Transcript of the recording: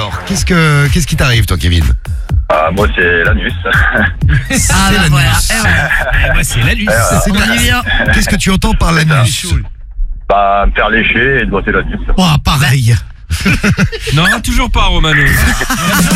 Alors, qu'est-ce qui t'arrive, toi, Kevin? Moi, c'est l'anus. C'est bah l'anus. voilà. Moi, c'est l'anus. C'est On y vient. Qu'est-ce que tu entends par l'anus? Me faire lécher et de botter l'anus. Oh, pareil. Non, toujours pas, Romano.